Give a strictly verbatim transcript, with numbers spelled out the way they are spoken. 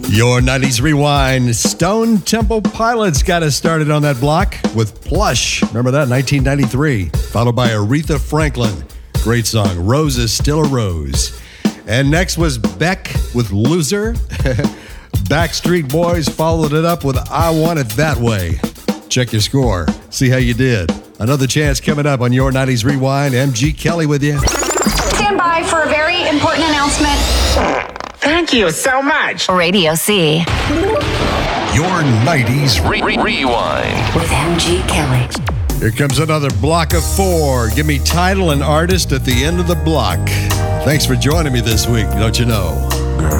Your nineties Rewind. Stone Temple Pilots got us started on that block with Plush. Remember that, nineteen ninety-three. Followed by Aretha Franklin. Great song, Rose is Still a Rose. And next was Beck with Loser. Backstreet Boys followed it up with I Want It That Way. Check your score. See how you did. Another chance coming up on Your nineties Rewind. M G Kelly with you. Stand by for a very important announcement. Thank you so much. Radio C. Your nineties Re- Re- Rewind. With M G Kelly. Here comes another block of four. Give me title and artist at the end of the block. Thanks for joining me this week, don't you know?